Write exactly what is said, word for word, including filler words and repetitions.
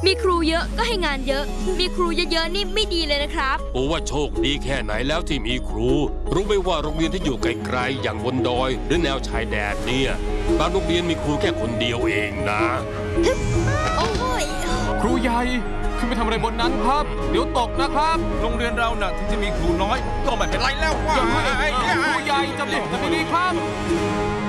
มีครูเยอะก็ให้งานเยอะมีครูเยอะๆนี่ไม่ดีเลยนะครับโอ้ว่าโชคดีแค่ไหนแล้วที่มีครูรู้ไหมว่าโรงเรียนที่อยู่ไกลๆอย่างบนดอยหรือแนวชายแดนเนี่ยบางโรงเรียนมีครูแค่คนเดียวเองนะโอ้ยครูใหญ่ขึ้นไปทำอะไรบนนั้นครับเดี๋ยวตกนะครับโรงเรียนเราน่ะถึงจะมีครูน้อยก็ไม่เป็นไรแล้วว่าครูใหญ่จะเด็กจะไม่ดีครับ